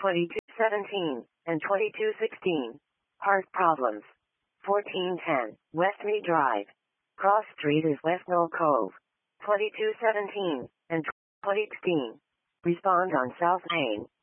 2217 and 2216. Heart problems. 1410 West Mead Drive. Cross Street is West Mill Cove. 2217 and 2016. Respond on South Main.